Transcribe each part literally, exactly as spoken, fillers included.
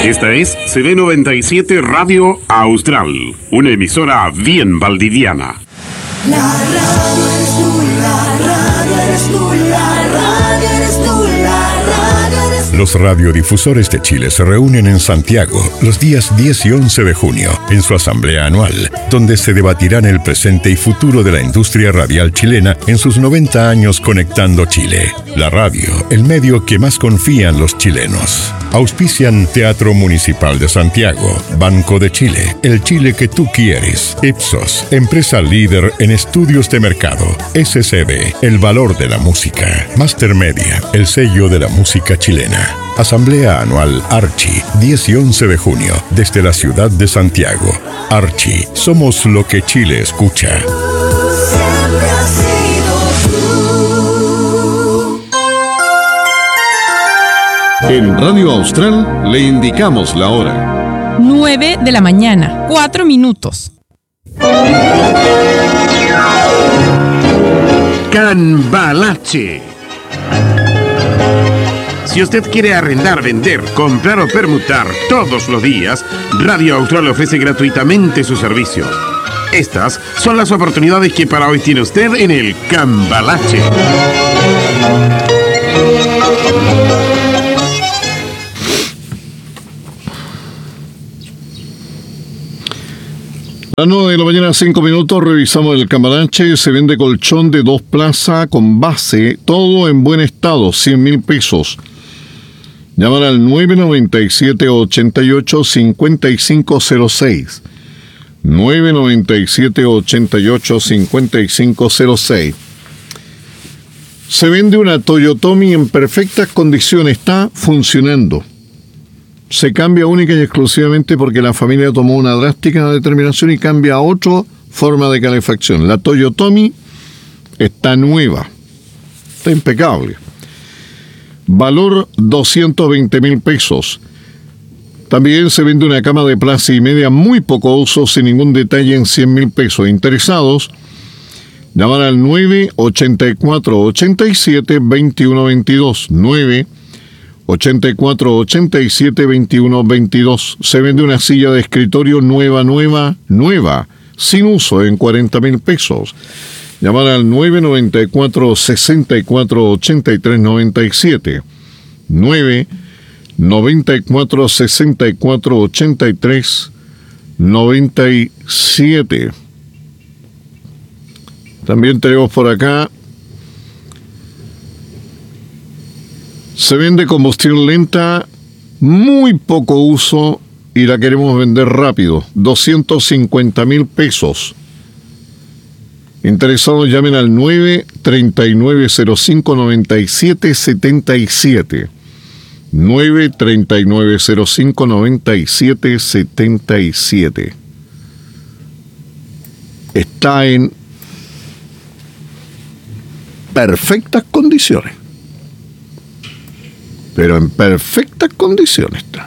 Esta es C B noventa y siete Radio Austral, una emisora bien valdiviana. La radio eres tú, la radio eres tú, la radio eres tú, la radio eres tú. Los radiodifusores de Chile se reúnen en Santiago los días diez y once de junio en su asamblea anual, donde se debatirán el presente y futuro de la industria radial chilena en sus noventa años conectando Chile. La radio, el medio que más confían los chilenos. Auspician Teatro Municipal de Santiago, Banco de Chile, el Chile que tú quieres, Ipsos, empresa líder en estudios de mercado, S C B, el valor de la música, Master Media, el sello de la música chilena. Asamblea Anual Archi, diez y once de junio, desde la ciudad de Santiago. Archi, somos lo que Chile escucha. Siempre has sido tú. En Radio Austral le indicamos la hora. nueve de la mañana, cuatro minutos. Cambalache. Si usted quiere arrendar, vender, comprar o permutar todos los días, Radio Austral ofrece gratuitamente su servicio. Estas son las oportunidades que para hoy tiene usted en el Cambalache. A las nueve de la mañana, cinco minutos, revisamos el Cambalache. Se vende colchón de dos plazas con base, todo en buen estado, cien mil pesos. Llamar al nueve noventa y siete, ochenta y ocho, cincuenta y cinco cero seis. nueve noventa y siete, ochenta y ocho, cincuenta y cinco cero seis. Se vende una Toyotomi en perfectas condiciones, está funcionando. Se cambia única y exclusivamente porque la familia tomó una drástica determinación y cambia a otra forma de calefacción. La Toyotomi está nueva, está impecable. Valor doscientos veinte mil pesos. También se vende una cama de plaza y media muy poco uso, sin ningún detalle, en cien mil pesos. Interesados, llamar al nueve ochenta y cuatro, ochenta y siete, veintiuno veintidós. nueve ochenta y cuatro, ochenta y siete, veintiuno veintidós. Se vende una silla de escritorio nueva, nueva, nueva, sin uso, en cuarenta mil pesos. Llamar al nueve noventa y cuatro, sesenta y cuatro, ochenta y tres noventa y siete. nueve noventa y cuatro, sesenta y cuatro, ochenta y tres noventa y siete. También tenemos por acá. Se vende combustión lenta, muy poco uso y la queremos vender rápido. doscientos cincuenta mil pesos. Interesados, llamen al nueve treinta y nueve, cero cinco, noventa y siete setenta y siete. nueve treinta y nueve, cero cinco, noventa y siete setenta y siete. Está en perfectas condiciones. Pero en perfectas condiciones está.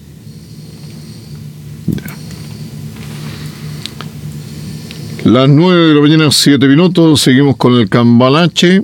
Las nueve de la mañana, siete minutos, seguimos con el Cambalache.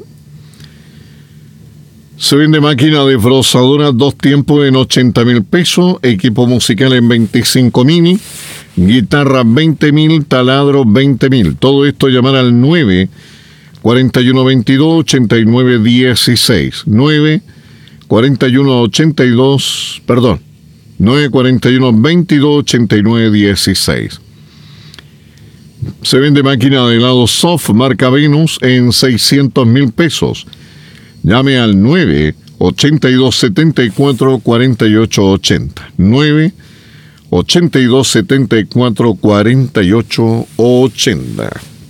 Se vende máquina desbrozadora dos tiempos en ochenta mil pesos, equipo musical en veinticinco mil, guitarra veinte mil, taladro veinte mil. Todo esto llamar al nueve cuarenta y uno veintidós, ochenta y nueve dieciséis. nueve cuarenta y uno ochenta y dos, perdón, nueve cuarenta y uno veintidós, ochenta y nueve dieciséis. Se vende máquina de helado soft marca Venus en seiscientos mil pesos. Llame al nueve ochenta y dos setenta y cuatro cuarenta y ocho ochenta. nueve ochenta y dos setenta y cuatro cuarenta y ocho ochenta.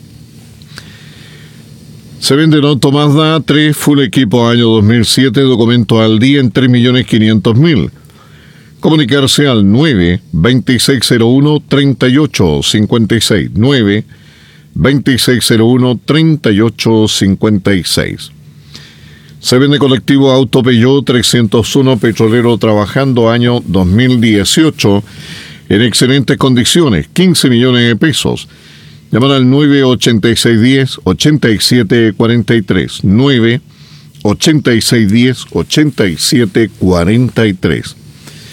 Se vende en Auto Mazda tres Full Equipo año dos mil siete, documento al día en tres millones quinientos mil. Comunicarse al nueve veintiséis cero uno, treinta y ocho cincuenta y seis. nueve veintiséis cero uno, treinta y ocho cincuenta y seis. Se vende colectivo Auto Peugeot trescientos uno petrolero trabajando año dos mil dieciocho en excelentes condiciones, quince millones de pesos. Llamar al nueve ochenta y seis diez, ochenta y siete cuarenta y tres. nueve ochenta y seis diez, ochenta y siete cuarenta y tres.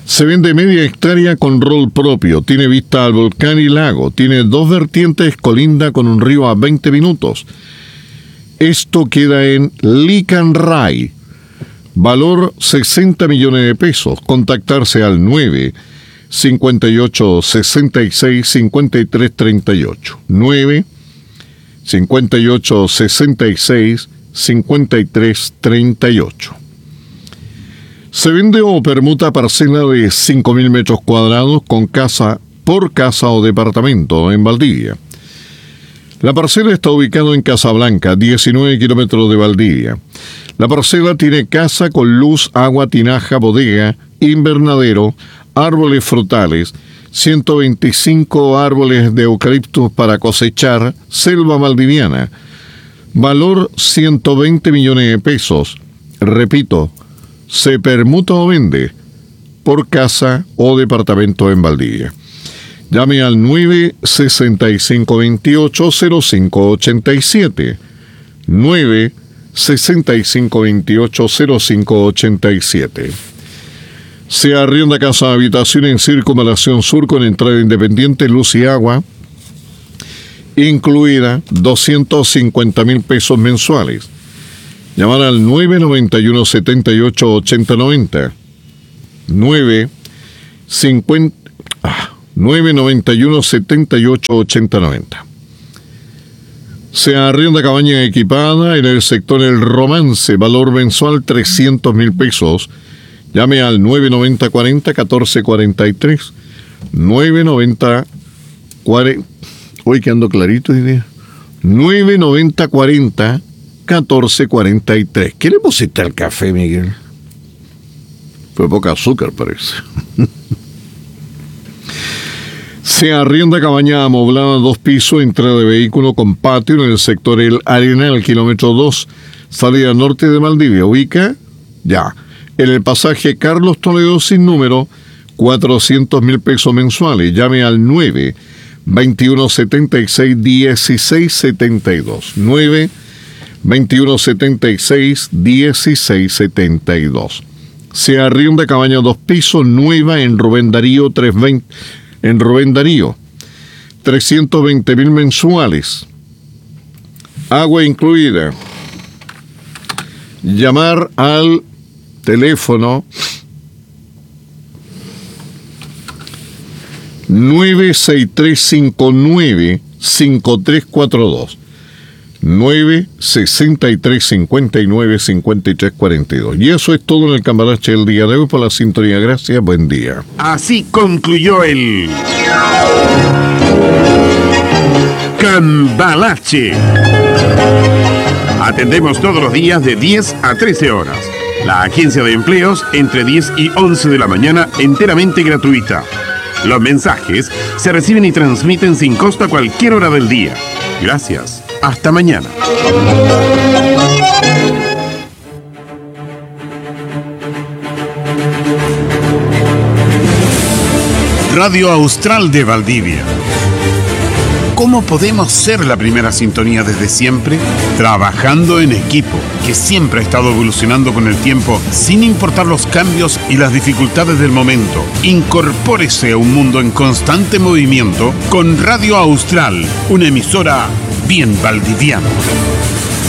Se vende media hectárea con rol propio, tiene vista al volcán y lago, tiene dos vertientes, colinda con un río a veinte minutos. Esto queda en Licanray. Valor sesenta millones de pesos. Contactarse al nueve cincuenta y ocho sesenta y seis cincuenta y tres treinta y ocho. nueve cincuenta y ocho sesenta y seis cincuenta y tres treinta y ocho. Se vende o permuta parcela de cinco mil metros cuadrados con casa por casa o departamento en Valdivia. La parcela está ubicada en Casablanca, diecinueve kilómetros de Valdivia. La parcela tiene casa con luz, agua, tinaja, bodega, invernadero, árboles frutales, ciento veinticinco árboles de eucaliptus para cosechar, selva valdiviana. Valor ciento veinte millones de pesos. Repito, se permuta o vende por casa o departamento en Valdivia. Llame al nueve sesenta y cinco veintiocho cero cinco ochenta y siete. nueve sesenta y cinco veintiocho cero cinco ochenta y siete. Se arrienda casa de habitación en Circunvalación Sur con entrada independiente, luz y agua, incluida doscientos cincuenta mil pesos mensuales. Llamar al nueve noventa y uno setenta y ocho ochenta noventa. nueve cincuenta ah, nueve noventa y uno setenta y ocho ochenta noventa. Se arrienda cabaña equipada en el sector El Romance, valor mensual trescientos mil pesos. Llame al nueve noventa cuarenta catorce cuarenta y tres. nueve noventa cuarenta. Hoy que ando clarito hoy día. nueve noventa cuarenta catorce cuarenta y tres. ¿Qué le pusiste al café, Miguel? Fue poca azúcar, parece. Se arrienda cabaña amoblada dos pisos, entrada de vehículo con patio en el sector El Arenal, kilómetro dos, salida norte de Valdivia. Ubica, ya, en el pasaje Carlos Toledo sin número, cuatrocientos mil pesos mensuales. Llame al nueve veintiuno setenta y seis dieciséis setenta y dos. nueve veintiuno setenta y seis dieciséis setenta y dos. Se arrienda cabaña dos pisos, nueva en Rubén Darío trescientos veinte. En Rubén Darío, trescientos veinte mil mensuales. Agua incluida. Llamar al teléfono nueve seis tres cinco nueve cinco tres cuatro dos. nueve sesenta y tres cincuenta y nueve cincuenta y tres cuarenta y dos. Y eso es todo en el Cambalache del día de hoy. Por la sintonía, gracias, buen día. Así concluyó el Cambalache. Atendemos todos los días de diez a trece horas. La agencia de empleos entre diez y once de la mañana, enteramente gratuita. Los mensajes se reciben y transmiten sin costo a cualquier hora del día. Gracias. Hasta mañana. Radio Austral de Valdivia. ¿Cómo podemos ser la primera sintonía desde siempre? Trabajando en equipo, que siempre ha estado evolucionando con el tiempo, sin importar los cambios y las dificultades del momento. Incorpórese a un mundo en constante movimiento con Radio Austral, una emisora bien valdiviana.